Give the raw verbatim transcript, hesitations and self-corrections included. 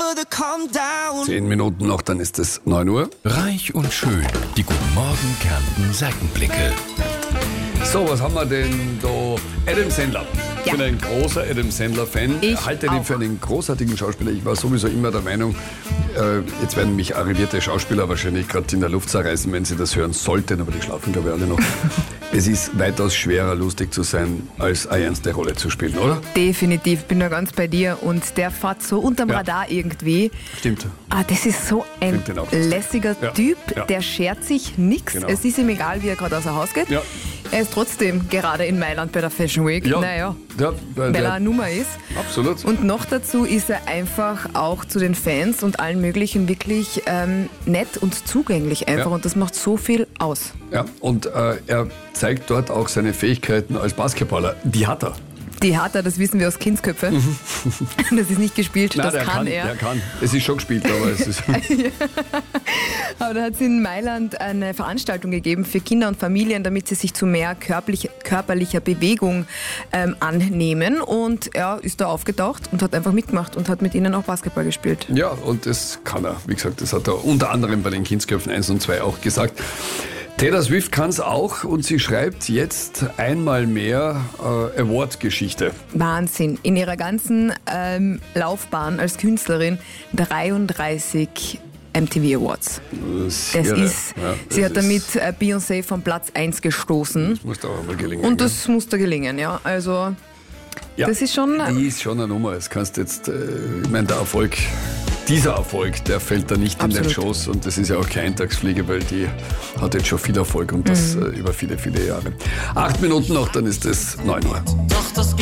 Zehn Minuten noch, dann ist es neun Uhr. Reich und schön. Die Guten Morgen Kärnten Seitenblicke. So, was haben wir denn da? Adam Sandler. Ich Ja. bin ein großer Adam Sandler-Fan. Ich halte ihn auch. für einen großartigen Schauspieler. Ich war sowieso immer der Meinung, äh, jetzt werden mich arrivierte Schauspieler wahrscheinlich gerade in der Luft zerreißen, wenn sie das hören sollten, aber die schlafen, glaube ich, alle noch. Es ist weitaus schwerer, lustig zu sein, als eine ernste Rolle zu spielen, oder? Definitiv, bin da ganz bei dir. Und der fährt so unterm Ja. Radar irgendwie. Stimmt. Ah, das ist so ein Find den auch lustig. lässiger Ja. Typ, Ja. der schert sich nichts. Genau. Es ist ihm egal, wie er gerade außer Haus geht. Ja. Er ist trotzdem gerade in Mailand bei der Fashion Week. Ja. Naja, Ja, weil weil er der, eine Nummer ist. absolut. Und noch dazu ist er einfach auch zu den Fans und allen möglichen wirklich ähm, nett und zugänglich einfach. Ja. Und das macht so viel aus. Ja, und äh, er zeigt dort auch seine Fähigkeiten als Basketballer. Die hat er. Die hat er, das wissen wir aus Kindsköpfe. Das ist nicht gespielt, Nein, das der kann, kann, er. der kann. Es ist schon gespielt, aber es ist... Aber da hat es in Mailand eine Veranstaltung gegeben für Kinder und Familien, damit sie sich zu mehr körperlich, körperlicher Bewegung ähm, annehmen. Und er ist da aufgetaucht und hat einfach mitgemacht und hat mit ihnen auch Basketball gespielt. Ja, und das kann er. Wie gesagt, das hat er unter anderem bei den Kindsköpfen eins und zwei auch gesagt. Taylor Swift kann es auch und sie schreibt jetzt einmal mehr äh, Award-Geschichte. Wahnsinn. In ihrer ganzen ähm, Laufbahn als Künstlerin dreiunddreißig M T V Awards. Das, Das irre. ist, Ja, sie das hat damit äh, Beyoncé von Platz eins gestoßen. Das muss da auch mal gelingen. Und das muss da gelingen, ja. Also, ja, das ist schon... die ist schon eine Nummer. Das kannst jetzt, äh, ich meine, der Erfolg, dieser Erfolg, der fällt da nicht Absolut. in den Schoß. Und das ist ja auch keine Eintagsfliege, weil die hat jetzt schon viel Erfolg und das Mhm. äh, über viele, viele Jahre. Acht Minuten noch, dann ist es neun Uhr. Doch das geht